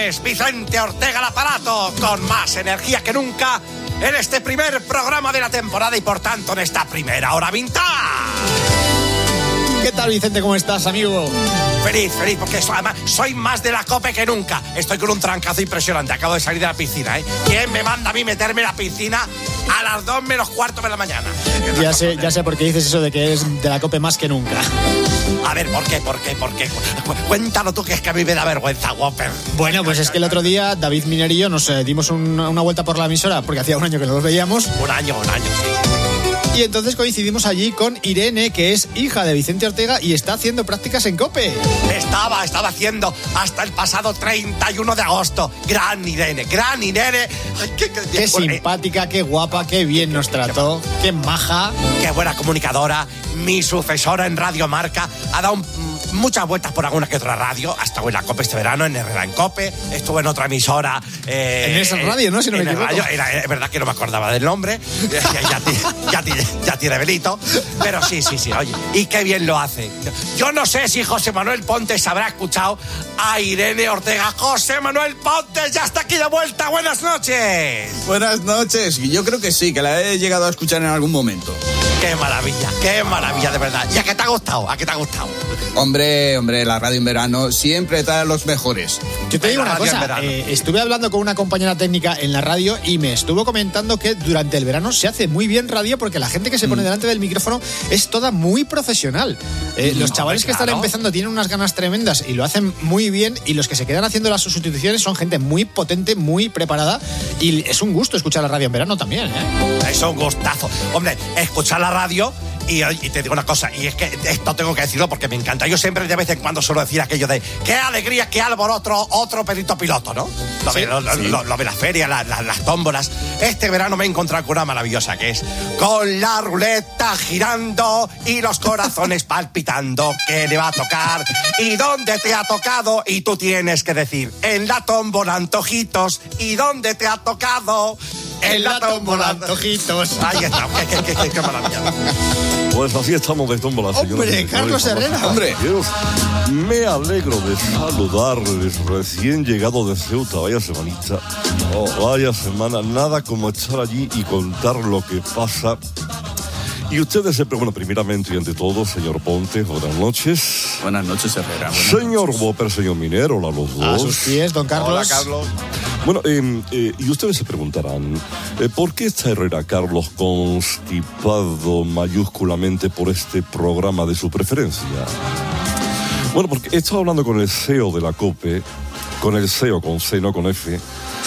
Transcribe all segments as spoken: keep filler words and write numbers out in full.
noches, Vicente Ortega el aparato, con más energía que nunca en este primer programa de la temporada y por tanto en esta primera hora vintage. ¿Qué tal, Vicente? ¿Cómo estás, amigo? Feliz, feliz, porque soy, además, soy más de la COPE que nunca. Estoy con un trancazo impresionante, acabo de salir de la piscina, ¿eh? ¿Quién me manda a mí meterme en la piscina a las dos menos cuarto de la mañana? Ya sé, ya sé por qué dices eso de que es de la COPE más que nunca. A ver, ¿por qué? ¿Por qué? ¿Por qué? Cuéntalo tú, que es que a mí me da vergüenza, Whopper. Bueno, pues es que el otro día David Miner y yo nos eh, dimos un, una vuelta por la emisora porque hacía un año que no nos veíamos. Un año, un año, sí. Y entonces coincidimos allí con Irene, que es hija de Vicente Ortega y está haciendo prácticas en COPE. Estaba, estaba haciendo hasta el pasado treinta y uno de agosto. Gran Irene, gran Irene. Ay, qué, qué, qué simpática, qué guapa, qué bien nos trató, qué maja. Qué buena comunicadora. Mi sucesora en Radio Marca ha dado un, muchas vueltas por alguna que otra radio. Hasta en la COPE este verano, en Herrera en COPE. Estuve en otra emisora. Eh, en esa radio, ¿no? Si no me equivoco. Radio, era, es verdad que no me acordaba del nombre. Ya, ya, ya, ya, ya tiene velito. Pero sí, sí, sí, oye. Y qué bien lo hace. Yo no sé si José Manuel Pontes habrá escuchado a Irene Ortega. José Manuel Pontes ya está aquí de vuelta. Buenas noches. Buenas noches. Yo creo que sí, que la he llegado a escuchar en algún momento. Qué maravilla, qué maravilla, de verdad. ¿Y a qué te ha gustado? ¿A qué te ha gustado? Hombre, hombre, la radio en verano siempre trae a los mejores. Yo te digo una cosa, eh, estuve hablando con una compañera técnica en la radio y me estuvo comentando que durante el verano se hace muy bien radio porque la gente que se pone mm. delante del micrófono es toda muy profesional. Eh, no, los chavales que claro. están empezando tienen unas ganas tremendas y lo hacen muy bien, y los que se quedan haciendo las sustituciones son gente muy potente, muy preparada, y es un gusto escuchar la radio en verano también, ¿eh? Es un gustazo. Hombre, escuchar la radio. Y, y te digo una cosa, y es que esto tengo que decirlo porque me encanta. Yo siempre de vez en cuando suelo decir aquello de qué alegría, qué alboroto, otro perito piloto, ¿no? Lo, sí, de, lo, sí. lo, lo de las ferias, la, la, las tómbolas. Este verano me he encontrado con una maravillosa que es con la ruleta girando y los corazones palpitando. ¿Qué le va a tocar? ¿Y dónde te ha tocado? Y tú tienes que decir en la tómbola antojitos. ¿Y dónde te ha tocado? En la tómbola antojitos. Ahí está, qué, qué, qué, qué maravilla. Pues así estamos de tómbola, señor. Hombre, Carlos Herrera. Hombre. Dios, me alegro de saludarles recién llegado de Ceuta. Vaya semanita. Oh, vaya semana. Nada como estar allí y contar lo que pasa. Y ustedes siempre, bueno, primeramente y ante todo, señor Ponte, buenas noches. Buenas noches, Herrera. Buenas señor noches. Whopper, señor Minero, hola los dos. A sus pies, don Carlos. Hola, Carlos. Bueno, eh, eh, y ustedes se preguntarán, eh, ¿por qué está Herrera Carlos constipado mayúsculamente por este programa de su preferencia? Bueno, porque he estado hablando con el C E O de la COPE, con el C E O, con C, no con F,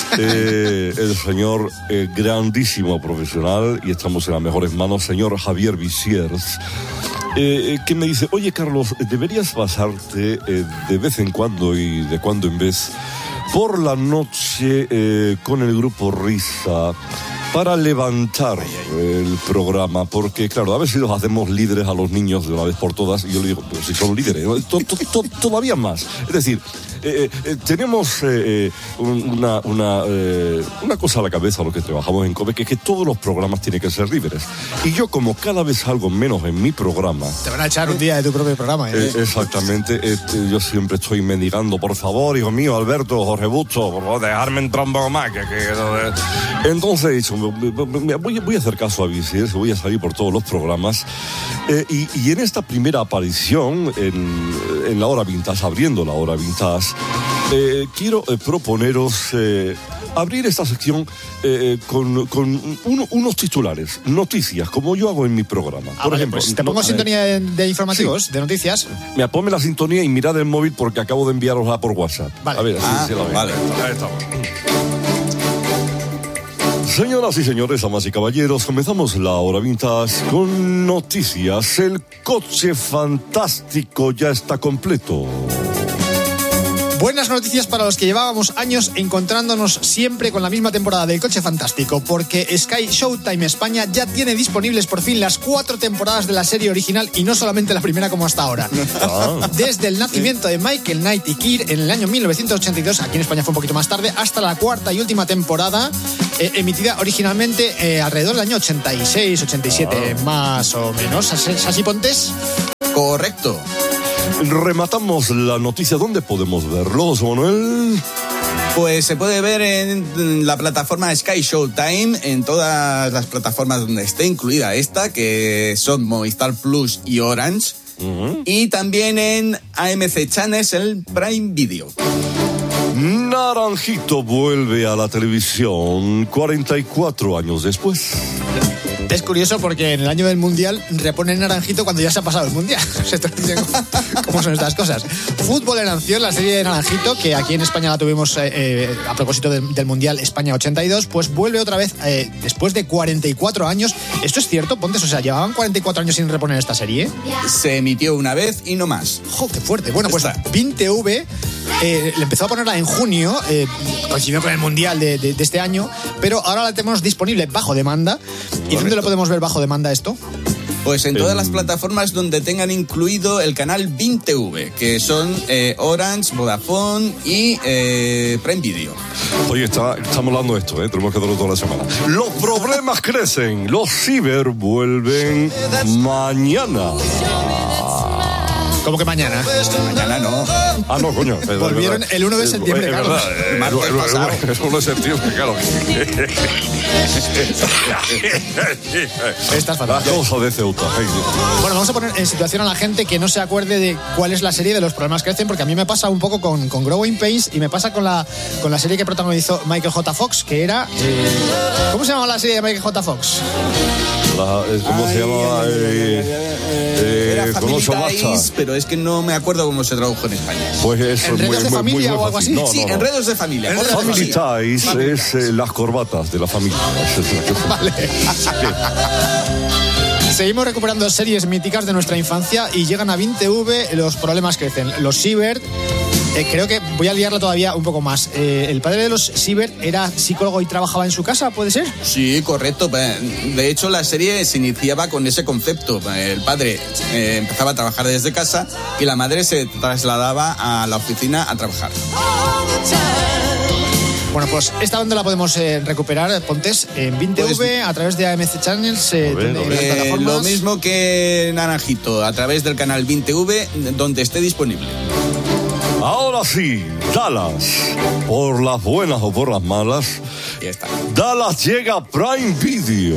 eh, el señor eh, grandísimo profesional, y estamos en las mejores manos, señor Javier Visiers, eh, que me dice, oye Carlos, deberías pasarte eh, de vez en cuando y de cuando en vez por la noche eh, con el grupo Risa para levantar el programa, porque claro, a ver si los hacemos líderes a los niños de una vez por todas. Y yo le digo, pero si son líderes, to, to, to, todavía más. Es decir, eh, eh, tenemos eh, una, una, eh, una cosa a la cabeza los que trabajamos en COPE, que es que todos los programas tienen que ser líderes. Y yo, como cada vez salgo menos en mi programa... Te van a echar un día de tu propio programa, ¿eh? eh exactamente. Eh, yo siempre estoy mendigando, por favor, hijo mío, Alberto, Jorge Busto, por favor, dejarme entrar un poco más. Que, que, entonces he dicho, voy, voy a hacer caso a Visiers, voy a salir por todos los programas. Eh, y, y en esta primera aparición, en, en la hora vintage, abriendo la hora vintage, Eh, quiero eh, proponeros eh, abrir esta sección eh, con, con uno, unos titulares, noticias, como yo hago en mi programa. Ah, Por vale, ejemplo, pues te pongo no, sintonía de, de informativos, sí. de noticias. Mira, ponme la sintonía y mirad el móvil porque acabo de enviarosla por WhatsApp. Vale. A ver, así ah, se la ve. Vale. Ahí estamos. Señoras y señores, damas y caballeros, comenzamos la hora vintage con noticias. El coche fantástico ya está completo. Buenas noticias para los que llevábamos años encontrándonos siempre con la misma temporada del Coche Fantástico, porque Sky Showtime España ya tiene disponibles por fin las cuatro temporadas de la serie original y no solamente la primera como hasta ahora. Desde el nacimiento de Michael Knight y Keir en el año mil novecientos ochenta y dos, aquí en España fue un poquito más tarde, hasta la cuarta y última temporada, eh, emitida originalmente eh, alrededor del año ochenta y seis, ochenta y siete, ah. más o menos. ¿Es así, Pontes? Correcto. rematamos la noticia. ¿Dónde podemos verlo, José Manuel? Pues se puede ver en la plataforma Sky Showtime, en todas las plataformas donde esté incluida esta, que son Movistar Plus y Orange, uh-huh. y también en A M C Channels, el Prime Video. Naranjito vuelve a la televisión cuarenta y cuatro años después. Es curioso porque en el año del Mundial reponen Naranjito cuando ya se ha pasado el Mundial. ¿Cómo son estas cosas? Fútbol en Acción, la serie de Naranjito, que aquí en España la tuvimos eh, eh, a propósito de, del Mundial España ochenta y dos, pues vuelve otra vez eh, después de cuarenta y cuatro años. ¿Esto es cierto, Pontes? O sea, ¿llevaban cuarenta y cuatro años sin reponer esta serie? Se emitió una vez y no más. ¡Jo, qué fuerte! Bueno, pues V I N T V eh, le empezó a ponerla en junio, eh, coincidió con el Mundial de, de, de este año, pero ahora la tenemos disponible bajo demanda. ¿Y dónde lo podemos ver bajo demanda esto? Pues en todas las plataformas donde tengan incluido el canal V I N T V, que son eh, Orange, Vodafone y eh, Prime Video. Oye, está, estamos hablando de esto, ¿eh? Tenemos que darlo toda la semana. Los problemas crecen, los ciber vuelven mañana. ¿Cómo que mañana? Mañana no. Ah, no, coño. Volvieron el uno de septiembre, es, Carlos. Es verdad, el, el, el uno de septiembre, claro. Estás fatal. La cosa de Ceuta. Bueno, vamos a poner en situación a la gente que no se acuerde de cuál es la serie de Los problemas crecen, porque a mí me pasa un poco con, con Growing Pains y me pasa con la, con la serie que protagonizó Michael J. Fox, que era... Eh, ¿Cómo se llamaba la serie de Michael J. Fox? La, ¿Cómo Ay, se llamaba? Eh, eh, era Family Ties, pero es que no me acuerdo cómo se tradujo en España. Pues es ¿Enredos muy, de muy, familia muy, muy o algo así? No, sí, no, no. Enredos de familia. Enredos Family de Ties familia. es eh, las corbatas de la familia. Vale. Seguimos recuperando series míticas de nuestra infancia y llegan a V I N T V Los problemas crecen. Los Siebert, eh, creo que voy a liarla todavía un poco más. Eh, el padre de los Siebert era psicólogo y trabajaba en su casa, ¿puede ser? Sí, correcto. De hecho, la serie se iniciaba con ese concepto. El padre eh, empezaba a trabajar desde casa y la madre se trasladaba a la oficina a trabajar. Bueno, pues esta onda la podemos eh, recuperar, Pontes, en V I N T V, pues, a través de A M C Channels, eh, ver, donde, eh, lo mismo que Naranjito, a través del canal V I N T V, donde esté disponible. Ahora sí, Dallas, por las buenas o por las malas, ya está. Dallas llega a Prime Video.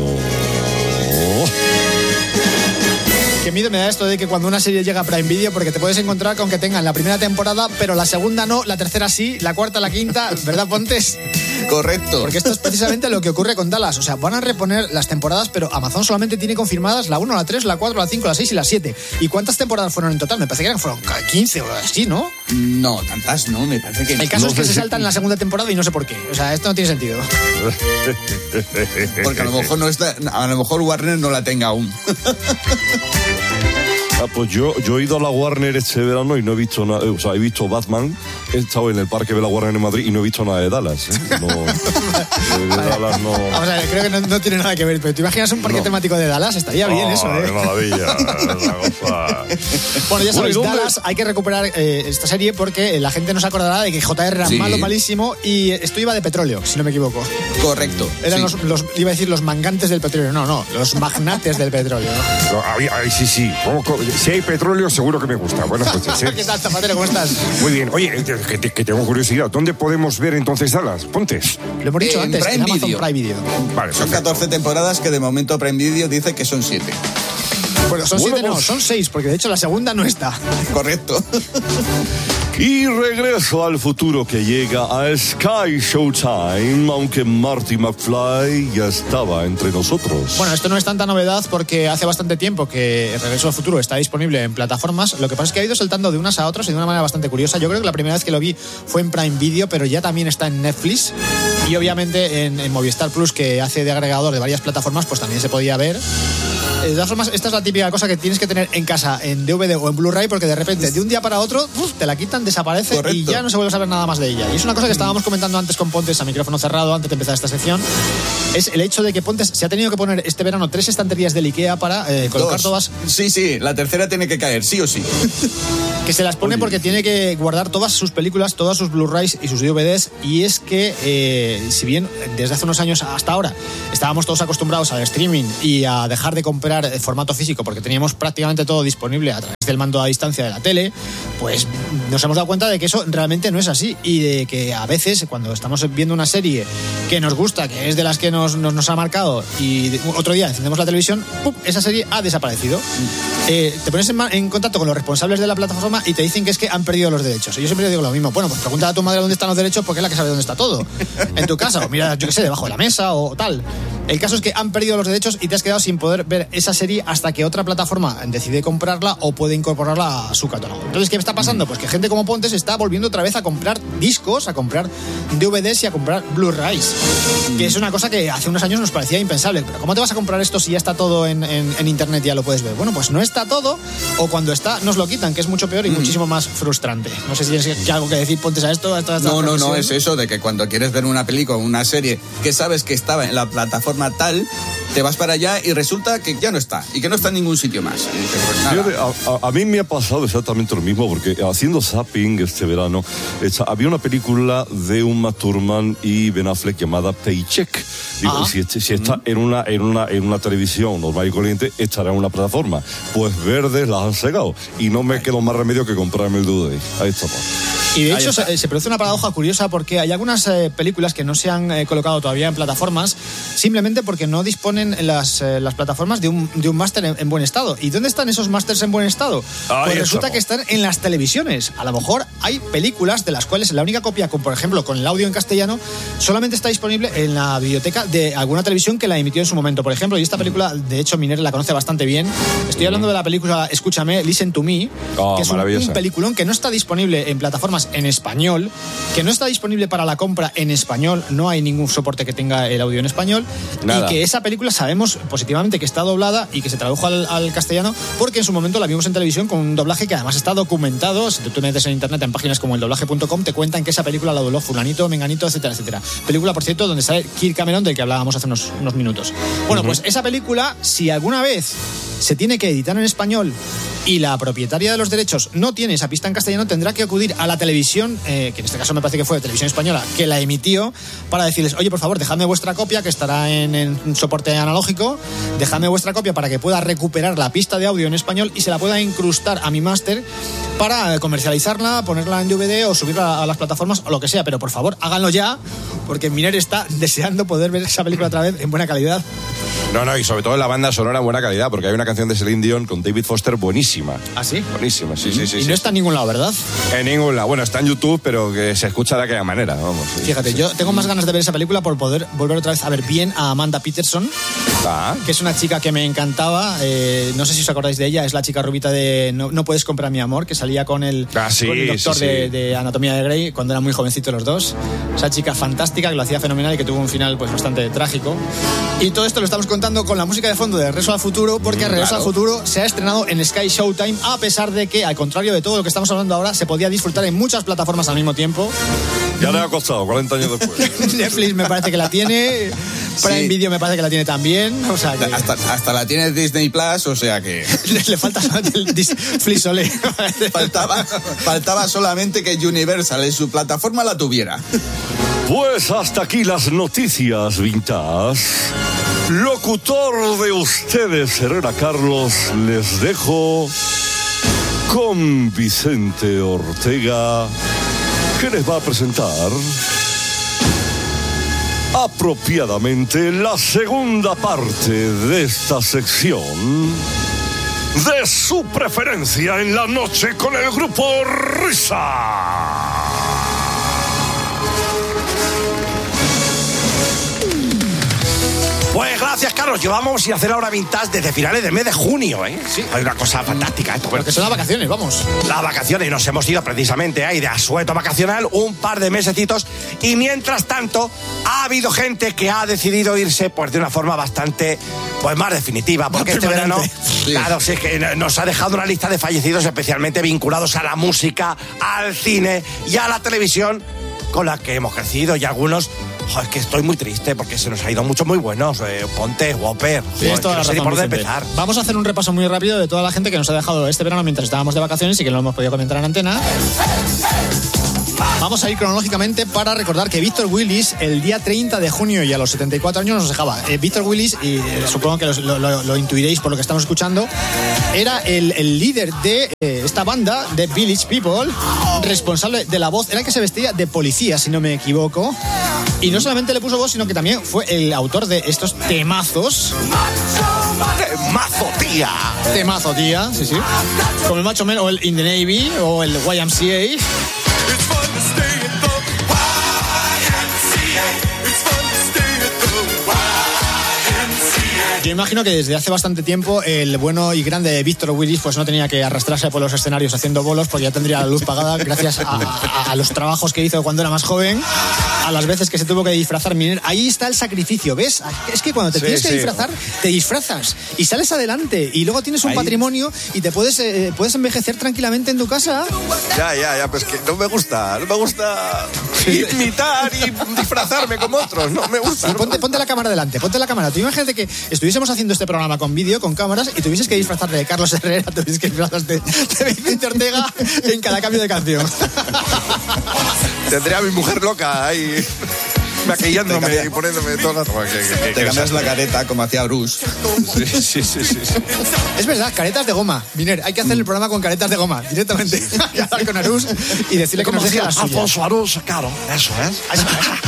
Qué miedo me da esto de que cuando una serie llega a Prime Video, porque te puedes encontrar con que tengan la primera temporada, pero la segunda no, la tercera sí, la cuarta, la quinta, ¿verdad, Pontes? Correcto. Porque esto es precisamente lo que ocurre con Dallas. O sea, van a reponer las temporadas, pero Amazon solamente tiene confirmadas la uno, la tres, la cuatro, la cinco, la seis y la siete. ¿Y cuántas temporadas fueron en total? Me parece que eran fueron quince o así, ¿no? No, tantas no, me parece que... El caso no es que sé se si... saltan la segunda temporada y no sé por qué. O sea, esto no tiene sentido. Porque a lo mejor no está, a lo mejor Warner no la tenga aún. Ah, pues yo, yo he ido a la Warner este verano y no he visto nada, o sea, he visto Batman, he estado en el parque de la Warner en Madrid y no he visto nada de Dallas, ¿eh? No, de, de Dallas no... Vamos a ver, creo que no, no tiene nada que ver, pero ¿te imaginas un parque no. temático de Dallas? Estaría bien oh, eso, ¿eh? ¡Qué maravilla! Esa cosa... Bueno, ya sabéis, Dallas, hay que recuperar eh, esta serie porque la gente no se acordará de que J R era sí. malo, malísimo, y esto iba de petróleo, si no me equivoco. Correcto. Eran sí. los, los, iba a decir los mangantes del petróleo, no, no, los magnates del petróleo. ¿no? No, ay, ay, sí, sí. Si hay petróleo, seguro que me gusta. Bueno, pues, ¿sí? ¿Qué tal, Zapatero? ¿Cómo estás? Muy bien. Oye, que, que, que tengo curiosidad. ¿Dónde podemos ver entonces Dallas? Pontes. Lo hemos dicho en antes, Prime en Amazon Video. Prime Video. Vale, son catorce temporadas que de momento Prime Video dice que son siete. Bueno, son siete no, son seis, porque de hecho la segunda no está. Correcto. Y regreso al futuro que llega a Sky Showtime, aunque Marty McFly ya estaba entre nosotros. Bueno, esto no es tanta novedad porque hace bastante tiempo que Regreso al Futuro está disponible en plataformas. Lo que pasa es que ha ido saltando de unas a otras y de una manera bastante curiosa. Yo creo que la primera vez que lo vi fue en Prime Video, pero ya también está en Netflix. Y obviamente en, en Movistar Plus, que hace de agregador de varias plataformas, pues también se podía ver. De todas formas, esta es la típica cosa que tienes que tener en casa, en D V D o en Blu-ray, porque de repente, de un día para otro, uf, te la quitan, desaparece. Correcto. Y ya no se vuelve a saber nada más de ella. Y es una cosa que estábamos comentando antes con Pontes a micrófono cerrado, antes de empezar esta sección. Es el hecho de que Pontes se ha tenido que poner este verano tres estanterías del IKEA para eh, colocar Dos. todas. Sí, sí, la tercera tiene que caer, sí o sí. Que se las pone porque tiene que guardar todas sus películas, todas sus Blu-rays y sus D V Ds. Y es que, eh, si bien desde hace unos años hasta ahora estábamos todos acostumbrados al streaming y a dejar de comprar el formato físico porque teníamos prácticamente todo disponible a través del mando a distancia de la tele, pues nos hemos dado cuenta de que eso realmente no es así y de que a veces cuando estamos viendo una serie que nos gusta, que es de las que nos, nos, nos ha marcado y otro día encendemos la televisión, ¡pum!, esa serie ha desaparecido. Eh, te pones en, en contacto con los responsables de la plataforma y te dicen que es que han perdido los derechos. Y yo siempre digo lo mismo. Bueno, pues pregunta a tu madre dónde están los derechos porque es la que sabe dónde está todo. En tu casa, o mira, yo qué sé, debajo de la mesa o tal. El caso es que han perdido los derechos y te has quedado sin poder ver esa serie hasta que otra plataforma decide comprarla o puede incorporarla a su catálogo. Entonces, ¿qué está pasando? Pues que gente como Pontes está volviendo otra vez a comprar discos, a comprar D V Ds y a comprar Blu-rays. Que es una cosa que hace unos años nos parecía impensable. Pero ¿cómo te vas a comprar esto si ya está todo en, en, en internet y ya lo puedes ver? Bueno, pues no está todo, o cuando está nos lo quitan, que es mucho peor y mm. muchísimo más frustrante. No sé si tienes algo que decir, Pontes, a esto. A esta, a esta no, no, no, reflexión. es eso de que cuando quieres ver una película o una serie que sabes que estaba en la plataforma tal, te vas para allá y resulta que ya no está y que no está en ningún sitio más. Y dices, pues nada. Fíjate, a, a, a mí me ha pasado exactamente lo mismo porque haciendo zapping este verano esta, había una película de Uma Thurman y Ben Affleck llamada Paycheck. Digo, Ah. si, si está en una en una en una televisión normal y corriente, estará en una plataforma. Pues verdes las han cegado y no me quedó más remedio que comprarme el D V D. Ahí está. Y de Ahí hecho está. se, se produce una paradoja curiosa porque hay algunas eh, películas que no se han eh, colocado todavía en plataformas simplemente porque no disponen las, eh, las plataformas de un, de un máster en, en buen estado. ¿Y dónde están esos másters en buen estado? Ahí Pues resulta estamos. que están en las televisiones. A lo mejor hay películas de las cuales la única copia, con, por ejemplo, con el audio en castellano, solamente está disponible en la biblioteca de alguna televisión que la emitió en su momento. Por ejemplo, y esta película, de hecho, Miner la conoce bastante bien. Estoy hablando de la película Escúchame, Listen to Me, Oh, que es un, maravillosa. un peliculón que no está disponible en plataformas en español, que no está disponible para la compra en español, no hay ningún soporte que tenga el audio en español, Nada. y que esa película sabemos positivamente que está doblada y que se tradujo al, al castellano porque en su momento la vimos en televisión con un doblaje que además está documentado. Si tú te metes en internet en páginas como el doblaje punto com te cuentan que esa película la dobló fulanito, menganito, etcétera, etcétera. Película, por cierto, donde sale Kirk Cameron, del que hablábamos hace unos, unos minutos. Bueno, uh-huh. pues esa película, si alguna vez se tiene que editar en español y la propietaria de los derechos no tiene esa pista en castellano, tendrá que acudir a la televisión, eh, que en este caso me parece que fue Televisión Española, que la emitió, para decirles, oye, por favor, dejadme vuestra copia, que estará en, en soporte analógico, dejadme vuestra copia para que pueda recuperar la pista de audio en español y se la pueda incrustar a mi máster para comercializarla, ponerla en D V D o subirla a las plataformas o lo que sea, pero por favor, háganlo ya, porque Miner está deseando poder ver esa película otra vez en buena calidad. No, no, y sobre todo la banda sonora en buena calidad, porque hay una canción de Celine Dion con David Foster buenísima. ¿Ah, sí? Buenísima, sí, sí, sí. Y sí. no está en ningún lado, ¿verdad? En ningún lado. Bueno, está en YouTube, pero que se escucha de aquella manera, vamos. Sí, Fíjate, sí. yo tengo más ganas de ver esa película por poder volver otra vez a ver bien a Amanda Peterson, Ah, que es una chica que me encantaba. Eh, no sé si os acordáis de ella, es la chica rubita de No, no puedes comprar mi amor, que salía con el, Ah, sí, con el doctor sí, sí. De, de Anatomía de Grey cuando eran muy jovencitos los dos. Esa chica fantástica que lo hacía fenomenal y que tuvo un final pues bastante trágico. Y todo esto lo estamos contando con la música de fondo de Regreso al Futuro, porque Mm, Regreso claro. al Futuro se ha estrenado en Sky Showtime, a pesar de que, al contrario de todo lo que estamos hablando ahora, se podía disfrutar en muchas plataformas al mismo tiempo. Ya le ha costado cuarenta años después. Netflix me parece que la tiene, Prime Sí. Video me parece que la tiene también, o sea que Hasta, hasta la tiene Disney Plus, o sea que le, le falta solamente el dis- Flisole. faltaba, faltaba solamente que Universal en su plataforma la tuviera. Pues hasta aquí las noticias vintage. Locutor de ustedes, Herrera Carlos, les dejo con Vicente Ortega, que les va a presentar apropiadamente la segunda parte de esta sección de su preferencia en la noche con el grupo Risa. Pues gracias, Carlos. Llevamos sin hacer ahora vintage desde finales del mes de junio, ¿eh? Sí. Hay una cosa fantástica esto. Porque son las vacaciones, vamos. Las vacaciones, nos hemos ido precisamente ahí de asueto vacacional un par de mesecitos y mientras tanto ha habido gente que ha decidido irse pues de una forma bastante pues más definitiva, porque este verano, Sí. claro, sí, es que nos ha dejado una lista de fallecidos especialmente vinculados a la música, al cine y a la televisión con la que hemos crecido y algunos Jo, es que estoy muy triste porque se nos ha ido muchos muy buenos. Eh, Ponte, Whopper. Tienes toda la no sé ni razón, por dónde Vicente. empezar. Vamos a hacer un repaso muy rápido de toda la gente que nos ha dejado este verano mientras estábamos de vacaciones y que no lo hemos podido comentar en antena. Vamos a ir cronológicamente para recordar que Víctor Willis, el día treinta de junio y a los setenta y cuatro años nos dejaba. Eh, Víctor Willis, y eh, supongo que los- lo, lo- lo intuiréis por lo que estamos escuchando, era el, el líder de eh, esta banda, de Village People, responsable de la voz, era el que se vestía de policía, si no me equivoco. Y no solamente le puso voz, sino que también fue el autor de estos temazos. ¡Mazo, tía! Temazo, tía, sí, sí. Como el Macho Man o el In the Navy o el Y M C A. Yo imagino que desde hace bastante tiempo el bueno y grande Víctor Willis pues no tenía que arrastrarse por los escenarios haciendo bolos porque ya tendría la luz pagada gracias a, a- a los trabajos que hizo cuando era más joven, a las veces que se tuvo que disfrazar. Miren, ahí está el sacrificio, ¿ves? Es que cuando te Sí, tienes que sí. disfrazar, te disfrazas y sales adelante y luego tienes un Ahí. patrimonio y te puedes, eh, puedes envejecer tranquilamente en tu casa. Ya, ya, ya, pues que no me gusta, no me gusta imitar y disfrazarme como otros, no me gusta. Y no ponte, me ponte la cámara delante, ponte la cámara. Tú imagínate que estuviésemos haciendo este programa con vídeo, con cámaras, y tuvieses que disfrazarte de Carlos Herrera, tuvieses que disfrazarte de Vicente Ortega en cada cambio de canción. Tendré a mi mujer loca ahí maquillándome Te cambia- y poniéndome todo el rato. Que- que- que- Te que- cambias la careta como hacía Bruce. Sí, sí, sí, sí, sí. Es verdad, caretas de goma. Miner, hay que hacer el programa con caretas de goma, directamente. Y hablar con Arús y decirle que nos deje la suya. Alfonso Arús, claro, eso es.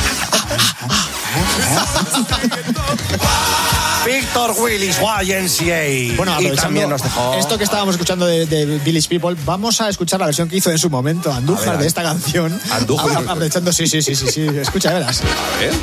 Víctor Willis, Y M C A. Bueno, y también aprovechando nos dejó. esto que estábamos escuchando de, de Village People, vamos a escuchar la versión que hizo en su momento Andújar A ver, a de ver. esta canción. Andújar. A- Aprovechando, sí, sí, sí, sí, sí. Escucha, verás. A ver.